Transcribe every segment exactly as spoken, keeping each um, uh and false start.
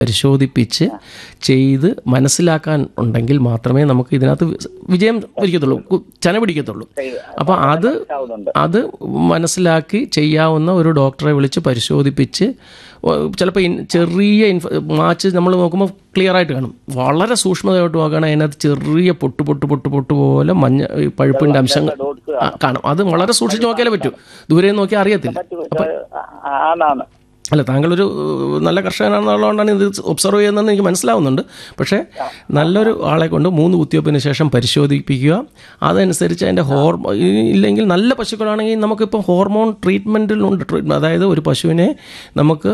പരിശോധിപ്പിച്ച് ചെയ്ത് മനസ്സിലാക്കാൻ ഉണ്ടെങ്കിൽ മാത്രമേ നമുക്ക് ഇതിനകത്ത് വിജയം ഒരിക്കത്തുള്ളൂ, ചന പിടിക്കത്തുള്ളൂ. അപ്പോൾ അത് അത് മനസ്സിലാക്കി ചെയ്യാവുന്ന ഒരു ഡോക്ടറെ വിളിച്ച് പരിശോധിപ്പിച്ച് ചിലപ്പോൾ ചെറിയ ഇൻഫ മാച്ച് നമ്മൾ നോക്കുമ്പോൾ ക്ലിയർ ആയിട്ട് കാണും. വളരെ സൂക്ഷ്മതയായിട്ട് നോക്കുകയാണെങ്കിൽ അതിനകത്ത് ചെറിയ പൊട്ട് പൊട്ട് പൊട്ട് പൊട്ട് പോലെ മഞ്ഞ പഴുപ്പിൻ്റെ അംശങ്ങൾ കാണും. അത് വളരെ സൂക്ഷിച്ച് നോക്കിയാലേ പറ്റൂ, ദൂരെ നോക്കിയാൽ അറിയത്തില്ല. അപ്പം അല്ല, താങ്കളൊരു നല്ല കർഷകനാണെന്നുള്ളതുകൊണ്ടാണ് ഇത് ഒബ്സർവ് ചെയ്യുന്നതെന്ന് എനിക്ക് മനസ്സിലാവുന്നുണ്ട്. പക്ഷേ നല്ലൊരു ആളെ കൊണ്ട് മൂന്ന് കുത്തിവയ്പ്പിന് ശേഷം പരിശോധിപ്പിക്കുക. അതനുസരിച്ച് അതിൻ്റെ ഹോർമോൺ ഇല്ലെങ്കിൽ നല്ല പശുക്കളാണെങ്കിൽ നമുക്കിപ്പോൾ ഹോർമോൺ ട്രീറ്റ്മെൻറ്റിലുണ്ട്. ട്രീറ്റ്മെൻറ്റ് അതായത് ഒരു പശുവിനെ നമുക്ക്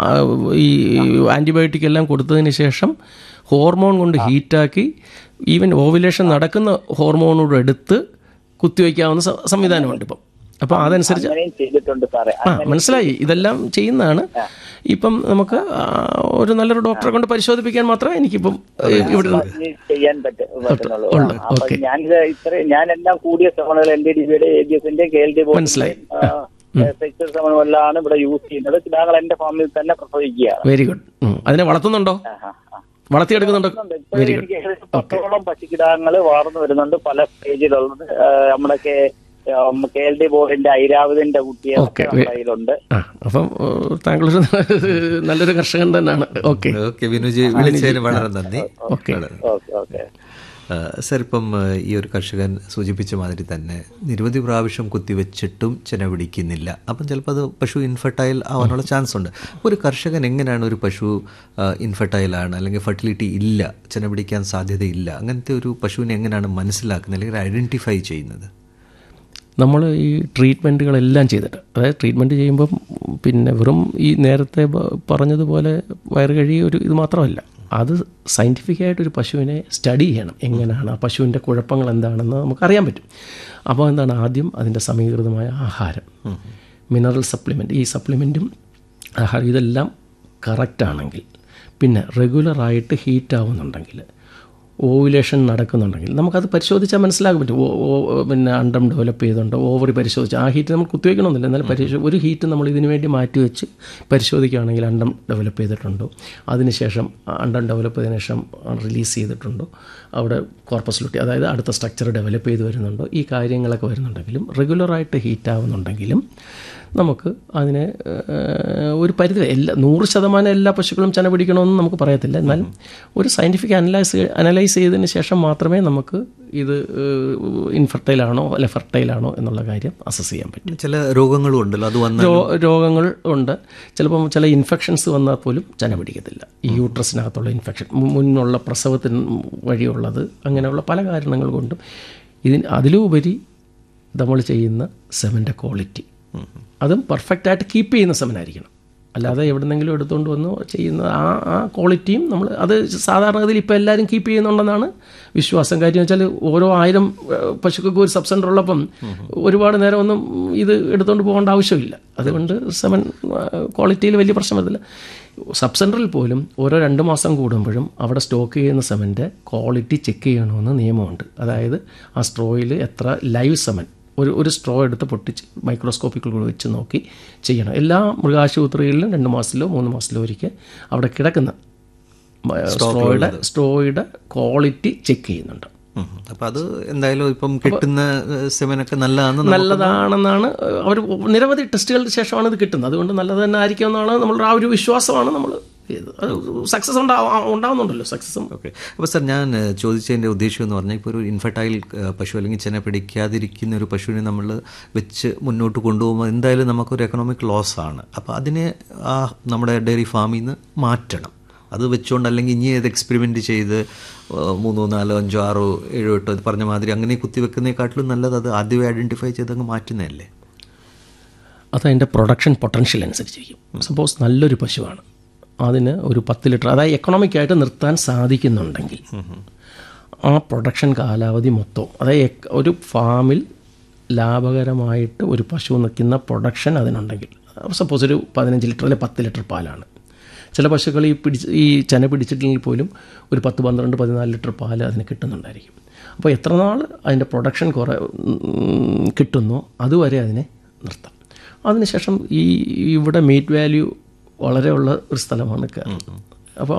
ഈ ആൻറ്റിബയോട്ടിക് എല്ലാം കൊടുത്തതിന് ശേഷം ഹോർമോൺ കൊണ്ട് ഹീറ്റാക്കി ഈവൻ ഓവുലേഷൻ നടക്കുന്ന ഹോർമോണോട് എടുത്ത് കുത്തിവയ്ക്കാവുന്ന സംവിധാനമുണ്ട് ഇപ്പം. അപ്പോൾ അതനുസരിച്ച് ആ മനസ്സിലായി, ഇതെല്ലാം ചെയ്യുന്നതാണ്. ഇപ്പം നമുക്ക് ഒരു നല്ലൊരു ഡോക്ടറെ കൊണ്ട് പരിശോധിപ്പിക്കാൻ മാത്രമേ എനിക്കിപ്പം ഇവിടെ ചെയ്യാൻ പറ്റുള്ളൂ. ഞാനിത് ഇത്ര ഞാനെല്ലാം കൂടിയ സമയങ്ങളിൽ എൽ ഡി ഡിയുടെ എ ബി എസിന്റെ കെ എൽ ഡി മനസ്സിലായി സമയമെല്ലാം ഇവിടെ യൂസ് ചെയ്യുന്നത്. കിടാങ്ങൾ എന്റെ ഫാമിൽ തന്നെ പ്രസവിക്കുകയാണ്. Very good. അതിനെ വളർത്തുന്നുണ്ടോ, വളർത്തിയെടുക്കുന്നുണ്ടോ? Very good. പത്തോളം പശുക്കിടാങ്ങൾ വളർന്നു വരുന്നുണ്ട്, പല സ്റ്റേജിലുള്ളത്. നമ്മുടെ കെ എൽ ഡി ബോർഡിന്റെ ഐരാവതിന്റെ കുട്ടിയെ കയ്യിലുണ്ട്. അപ്പം താങ്കളൊരു നല്ലൊരു കർഷകൻ തന്നെയാണ്. ഓക്കെ ഓക്കെ വിനുജി, വിളിച്ചതിന് വളരെ നന്ദി. ഓക്കെ ഓക്കെ സർ, ഇപ്പം ഈ ഒരു കർഷകൻ സൂചിപ്പിച്ച മാതിരി തന്നെ നിരവധി പ്രാവശ്യം കുത്തിവെച്ചിട്ടും ചെന പിടിക്കുന്നില്ല. അപ്പം ചിലപ്പോൾ അത് പശു ഇൻഫെർട്ടൈൽ ആവാനുള്ള ചാൻസ് ഉണ്ട്. ഒരു കർഷകൻ എങ്ങനെയാണ് ഒരു പശു ഇൻഫെർട്ടൈലാണ് അല്ലെങ്കിൽ ഫെർട്ടിലിറ്റി ഇല്ല, ചെന പിടിക്കാൻ സാധ്യതയില്ല, അങ്ങനത്തെ ഒരു പശുവിനെ എങ്ങനെയാണ് മനസ്സിലാക്കുന്നത് അല്ലെങ്കിൽ ഐഡൻറ്റിഫൈ ചെയ്യുന്നത്? നമ്മൾ ഈ ട്രീറ്റ്മെൻറ്റുകളെല്ലാം ചെയ്തിട്ട്, അതായത് ട്രീറ്റ്മെൻറ്റ് ചെയ്യുമ്പം പിന്നെ വെറും ഈ നേരത്തെ പറഞ്ഞതുപോലെ വയറ് കഴി ഒരു ഇത് മാത്രമല്ല, അത് സയൻറ്റിഫിക്കായിട്ടൊരു പശുവിനെ സ്റ്റഡി ചെയ്യണം. എങ്ങനെയാണ് ആ പശുവിൻ്റെ കുഴപ്പങ്ങൾ എന്താണെന്ന് നമുക്കറിയാൻ പറ്റും. അപ്പോൾ എന്താണ്, ആദ്യം അതിൻ്റെ സമീകൃതമായ ആഹാരം, മിനറൽ സപ്ലിമെൻറ്റ്, ഈ സപ്ലിമെൻറ്റും ആഹാരം ഇതെല്ലാം കറക്റ്റാണെങ്കിൽ, പിന്നെ റെഗുലറായിട്ട് ഹീറ്റ് ആവുന്നുണ്ടെങ്കിൽ, ഓവുലേഷൻ നടക്കുന്നുണ്ടെങ്കിൽ നമുക്കത് പരിശോധിച്ചാൽ മനസ്സിലാക്കാൻ പറ്റും. പിന്നെ അണ്ടം ഡെവലപ്പ് ചെയ്തുണ്ടോ, ഓവറി പരിശോധിച്ച് ആ ഹീറ്റ് നമ്മൾ കുത്തിവയ്ക്കണമെന്നില്ല, എന്നാലും പരിശോ ഒരു ഹീറ്റ് നമ്മൾ ഇതിനു വേണ്ടി മാറ്റി വെച്ച് പരിശോധിക്കുകയാണെങ്കിൽ അണ്ടം ഡെവലപ്പ് ചെയ്തിട്ടുണ്ടോ, അതിനുശേഷം അണ്ടം ഡെവലപ്പ് ചെയ്തതിനു ശേഷം റിലീസ് ചെയ്തിട്ടുണ്ടോ, അവിടെ കോർപ്പസ് ലുട്ടി അതായത് അടുത്ത സ്ട്രക്ചർ ഡെവലപ്പ് ചെയ്ത് വരുന്നുണ്ടോ, ഈ കാര്യങ്ങളൊക്കെ വരുന്നുണ്ടെങ്കിലും റെഗുലറായിട്ട് ഹീറ്റ് ആവുന്നുണ്ടെങ്കിലും നമുക്ക് അതിനെ ഒരു പരിധി എല്ലാ നൂറ് ശതമാനം എല്ലാ പശുക്കളും ചന പിടിക്കണമെന്ന് നമുക്ക് പറയത്തില്ല. എന്നാൽ ഒരു സയൻറ്റിഫിക് അനലൈസ് അനലൈസ് ചെയ്തതിന് ശേഷം മാത്രമേ നമുക്ക് ഇത് ഇൻഫെർട്ടൈലാണോ അല്ലെ ഫെർട്ടൈലാണോ എന്നുള്ള കാര്യം അസസ് ചെയ്യാൻ പറ്റും. ചില രോഗങ്ങളും ഉണ്ടല്ലോ, അത് വന്ന രോഗങ്ങൾ ഉണ്ട്. ചിലപ്പം ചില ഇൻഫെക്ഷൻസ് വന്നാൽ പോലും ചന പിടിക്കത്തില്ല. ഈ യൂട്രസിനകത്തുള്ള ഇൻഫെക്ഷൻ, മുന്നുള്ള പ്രസവത്തിന് വഴിയുള്ളത്, അങ്ങനെയുള്ള പല കാരണങ്ങൾ കൊണ്ടും ഇതിന് അതിലുപരി നമ്മൾ ചെയ്യുന്ന സെമൻ്റെ ക്വാളിറ്റി അതും പെർഫെക്റ്റായിട്ട് കീപ്പ് ചെയ്യുന്ന സെമനായിരിക്കണം. അല്ലാതെ എവിടെന്നെങ്കിലും എടുത്തുകൊണ്ട് വന്ന് ചെയ്യുന്ന ആ ആ ക്വാളിറ്റിയും നമ്മൾ അത് സാധാരണഗതിയിൽ ഇപ്പോൾ എല്ലാവരും കീപ്പ് ചെയ്യുന്നുണ്ടെന്നാണ് വിശ്വാസം. കാര്യം വെച്ചാൽ ഓരോ ആയിരം പശുക്കൾക്ക് ഒരു സബ് സെൻ്റർ ഉള്ളപ്പം ഒരുപാട് നേരം ഒന്നും ഇത് എടുത്തുകൊണ്ട് പോകേണ്ട ആവശ്യമില്ല. അതുകൊണ്ട് സെമൻ ക്വാളിറ്റിയിൽ വലിയ പ്രശ്നം വരത്തില്ല. സബ് സെൻ്ററിൽ പോലും ഓരോ രണ്ട് മാസം കൂടുമ്പോഴും അവിടെ സ്റ്റോക്ക് ചെയ്യുന്ന സെമൻ്റെ ക്വാളിറ്റി ചെക്ക് ചെയ്യണമെന്ന് നിയമമുണ്ട്. അതായത് ആ സ്ട്രോയിൽ എത്ര ലൈവ് സെമൻ ഒരു ഒരു സ്ട്രോ എടുത്ത് പൊട്ടിച്ച് മൈക്രോസ്കോപ്പിൽ വെച്ച് നോക്കി ചെയ്യണം. എല്ലാ മൃഗാശുപത്രികളിലും രണ്ട് മാസത്തിലോ മൂന്ന് മാസത്തിലോ ഒരിക്കൽ അവിടെ കിടക്കുന്ന സ്ട്രോയുടെ സ്ട്രോയുടെ ക്വാളിറ്റി ചെക്ക് ചെയ്യുന്നുണ്ട്. അപ്പം അത് എന്തായാലും ഇപ്പം കിട്ടുന്ന സെമനൊക്കെ നല്ലതാണ് നല്ലതാണെന്നാണ് അവർ നിരവധി ടെസ്റ്റുകൾക്ക് ശേഷമാണ് ഇത് കിട്ടുന്നത്. അതുകൊണ്ട് നല്ലത് തന്നെ ആയിരിക്കുമെന്നാണ് നമ്മളുടെ ആ ഒരു വിശ്വാസമാണ് നമ്മൾ അത് സക്സസ് ഉണ്ടാവും ഉണ്ടാവുന്നുണ്ടല്ലോ സക്സസും. ഓക്കെ. അപ്പോൾ സാർ, ഞാൻ ചോദിച്ചതിൻ്റെ ഉദ്ദേശം എന്ന് പറഞ്ഞാൽ ഇപ്പോൾ ഒരു ഇൻഫെർട്ടൈൽ പശു അല്ലെങ്കിൽ ചെന പിടിക്കാതിരിക്കുന്ന ഒരു പശുവിനെ നമ്മൾ വെച്ച് മുന്നോട്ട് കൊണ്ടുപോകുമ്പോൾ എന്തായാലും നമുക്കൊരു എക്കണോമിക് ലോസ് ആണ്. അപ്പോൾ അതിനെ ആ നമ്മുടെ ഡയറി ഫാമിൽ നിന്ന് മാറ്റണം. അത് വെച്ചുകൊണ്ട് അല്ലെങ്കിൽ ഇനി ഏത് എക്സ്പെരിമെൻറ്റ് ചെയ്ത് മൂന്നോ നാലോ അഞ്ചോ ആറോ ഏഴോ എട്ടോ അത് പറഞ്ഞ മാതിരി അങ്ങനെ കുത്തിവെക്കുന്നതിനെക്കാട്ടിലും നല്ലത് അത് ആദ്യമേ ഐഡൻറ്റിഫൈ ചെയ്ത് അങ്ങ് മാറ്റുന്നതല്ലേ? അതതിൻ്റെ പ്രൊഡക്ഷൻ പൊട്ടൻഷ്യൽ അനുസരിച്ചിരിക്കും. സപ്പോസ് നല്ലൊരു പശുവാണ്, അതിന് ഒരു പത്ത് ലിറ്റർ അതായത് എക്കണോമിക്കായിട്ട് നിർത്താൻ സാധിക്കുന്നുണ്ടെങ്കിൽ ആ പ്രൊഡക്ഷൻ കാലാവധി മൊത്തം, അതായത് ഒരു ഫാമിൽ ലാഭകരമായിട്ട് ഒരു പശു നിൽക്കുന്ന പ്രൊഡക്ഷൻ അതിനുണ്ടെങ്കിൽ, സപ്പോസ് ഒരു പതിനഞ്ച് ലിറ്റർ അല്ലെങ്കിൽ പത്ത് ലിറ്റർ പാലാണ്. ചില പശുക്കൾ ഈ പിടിച്ച് ഈ ചെന പിടിച്ചിട്ടില്ലെങ്കിൽ പോലും ഒരു പത്ത് പന്ത്രണ്ട് പതിനാല് ലിറ്റർ പാൽ അതിന് കിട്ടുന്നുണ്ടായിരിക്കും. അപ്പോൾ എത്ര നാൾ അതിൻ്റെ പ്രൊഡക്ഷൻ കുറേ കിട്ടുന്നോ അതുവരെ അതിനെ നിർത്താം. അതിനുശേഷം ഈ ഇവിടെ മീറ്റ് വാല്യൂ വളരെ ഉള്ള ഒരു സ്ഥലമാണ് കേരളം.